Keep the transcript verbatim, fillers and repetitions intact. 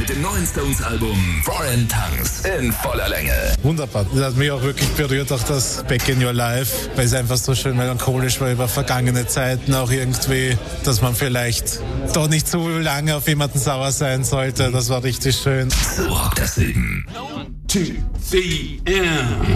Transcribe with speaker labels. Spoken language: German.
Speaker 1: mit dem neuen Stones-Album Foreign Tongues in voller Länge.
Speaker 2: Wunderbar. Das hat mich auch wirklich berührt, auch das Back in Your Life, weil es einfach so schön melancholisch war über vergangene Zeiten, auch irgendwie, dass man vielleicht doch nicht zu lange auf jemanden sauer sein sollte. Das war richtig schön.
Speaker 1: So rockt das Leben.
Speaker 3: One, two, three, and...